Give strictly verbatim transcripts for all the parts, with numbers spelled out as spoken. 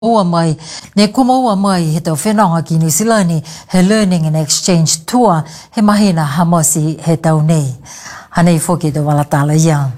Ua mai, ne kuma ua mai he tau whenonga ki New Zealand he Learning and Exchange Tour he mahina hamosi he tau nei. Hanei whoki te walatala ia.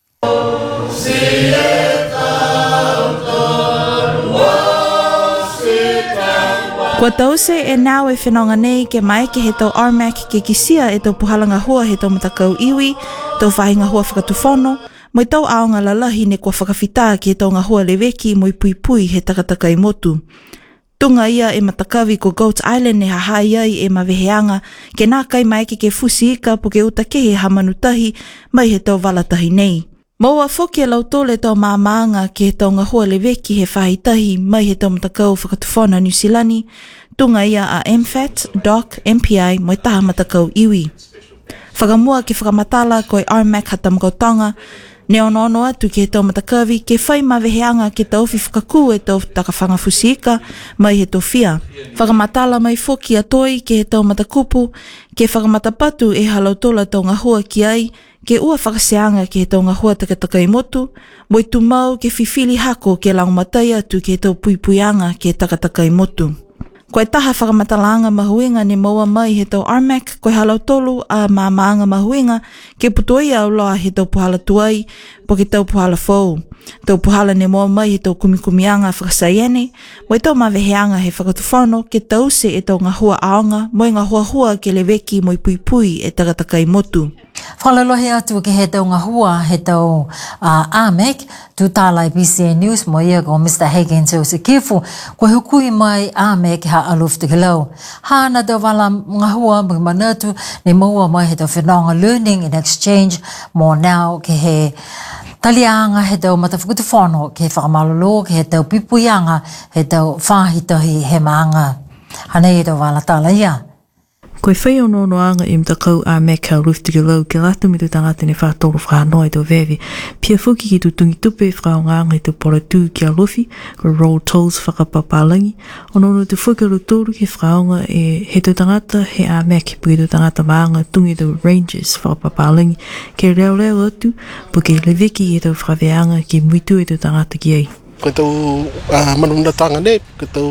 Kua tause e nao e whenonga nei ke mai ke he tau R M A C ke kisia e tau puhalanga hua he tau matakau iwi, tau whahinga hua whakatuwhono, mai tau aonga lalahi ne kua whakawhita ki he tau ngā hua leweki moi pui pui he takataka i motu. Tunga ia e matakawi ko Goat Island e hahai ai e maweheanga ke nā kai mai ke ke fusi ika po ke uta kehe hamanutahi mai he tau walatahi nei. Maua whoki e lautole tau māmaanga ki he tau ngā hua leweki he whahitahi mai he tau matakau whakatuwhona New Zealand, tunga ia a M F A T, D O C, M P I moi taha matakau iwi. Whakamua ke whakamatala koe R M A C hatamakautanga, ne ono ono atu ki he tau matakawi ke whai maweheanga ke tau whi whakaku e tau takawhanga fusika mai he tau whia. Whakamatala mai whoki a toi ke he tau matakupu, ke whakamatapatu e halautola tau ngā hua ki ai, ke ua whakaseanga ke he tau ngā hua takataka i motu, moi tu mau ke whiwhili hako ke laumatai atu ke he tau puipuianga ke takataka i motu. Koe taha whakamatalanga mahuinga ne maua mai he tau R M A C, koe halau tolu a māmaanga mahuinga ke putoi au loa he tau puhala tuai po ke tau puhala fau. Tau puhala ne maua mai he tau kumikumianga whakasaiene, moi tau maweheanga he whakatuwhano ke tau se e tau ngā hua aonga, moi ngā hua hua ke leweki moi pui pui e takataka i motu. Whalalohe atu ke he tau ngā hua he tau uh, R M A C, tu tālai B C A News mo ia ko Mister Higgins o se kifu, ko hukui mai R M A C ha aluf te kilau. Hāna tau wala ngā hua mga manatu ne maua mai he tau whenonga Learning and Exchange mo nao ke he talianga he tau matawhukutu whono ke he whakamalolo ke he tau pipuianga he tau whāhitahi he maanga. Hanei tau wala tāla ia. Koe whai ono ono anga i mtakau a meka au rufti ki lau ke latu mi tu tangata ni whātoro whānoa i tō vewe. Pia whuki ki tu tungi tupe whakao nganga i tō poratu ki a lofi, ko roll tolls whakapapalangi. Ono ono tu whuki alo tōru ki whakaonga e he tu tangata he a meka pu i tu tangata maanga tungi tō rangers whakapapalangi. Ke reo reo atu, po ke leweki i tō whakaweanga ki muitu i tō tangata ki ai. Ko tō uh, manumna tanga ne, ko tō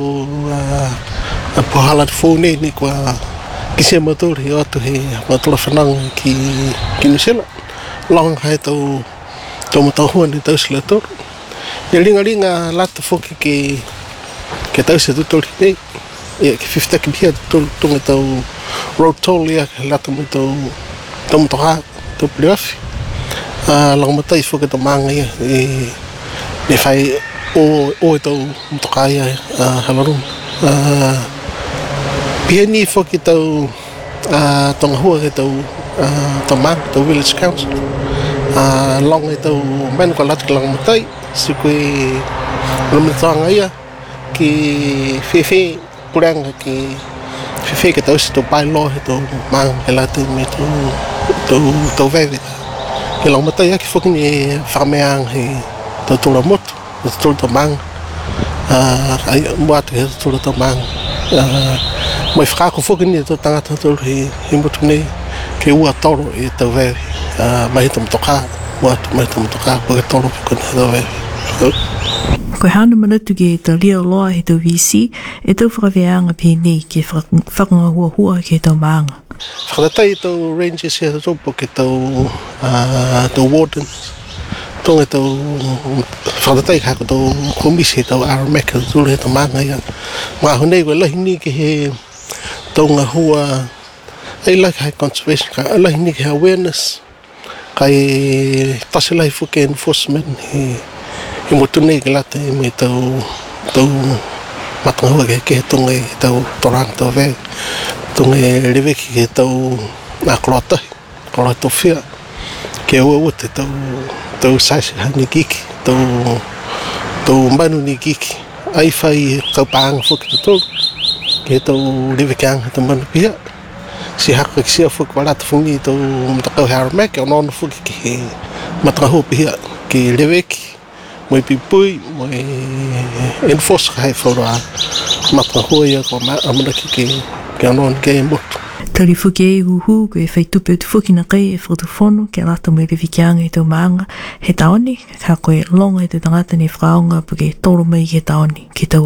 uh, pohala fōne ni kua kisia matori o atu he matula whananga ki, ki New Zealand. Launga hai tau, tau matahua ni tau sila tōru. Ia ringa ringa lata whoki ke, ke tau se tutori nei. Ia ke whiwhitaki pia tunga tau road toll ia ke lata mo tau, tau matoha, tau piriwafi. Uh, Launga matai whoki tau maanga ia e ne whai o, o e tau matoka ia uh, halarum. Uh, Pia ni whoki tau uh, tonga hua ke tau uh, tau mang, tau Village Council. Uh, long e tau manu ka latu ka lang matai, si koe ramitanga ia ki whewhe kuranga ki whewhe ke tau si tau bylaw he tau mang ke latu me tau, tau, tau vewe. Ke lang matai ia ki whoki ni whakameang he tau tula motu, tau tula tau mang. Uh, Muatu he tau tula tau mang. Uh, Mai whakako whoki ni tō tangata tōru he, he motu nei ke ua toro i tau vewe. Uh, mai he tō motoka, muatu mai tō motoka, po ke toro piko ni tau vewe. Koe hana manatu ki he tau lia loa he tau V C, e tau whakaweanga pi nei ke whakanga hua hua ke tau maanga. Whakatai tau rangers he tau po ke tau, uh, tau wardens. Tonga tau whakatai kako tau komisi he tau R M A C tūru he tau maanga ia. Ngā honei koe lahi ni ke he tau ngā hua, ei lahi hai conservation, ka lahi ni ke awareness, kai tasi lahi whuke enforcement, he, he motu nei ke lata e me tau, tau matanga hua ke ke he tonga e tau toranga tau vei, tonga e reweki ke tau ngā koloatahi, koloato whia, ke ua ua te tau, tau saisi ni kiki, tau, tau manu ni kiki, ai whai kaupāanga whuke te tōru. Ke tau rewekeanga tau manu pia. Si haka ki sia whuki walata whungi tau mtakau he R M A C, ono ono whuki ki he matangahua pia, ki reweki, moi pipui, moi enforce ka hei whaura matangahua ia ko amanaki ke, ke ono ono ke e motu. Tari fuki e huhu, ko e whaitupe utu fuki na kai e whakatu whono, ke lata mai rewi ki anga i tau maanga, he taoni, ka koe longa i tau tangata ni whakaonga, puke toro mai ki he taoni, ki tau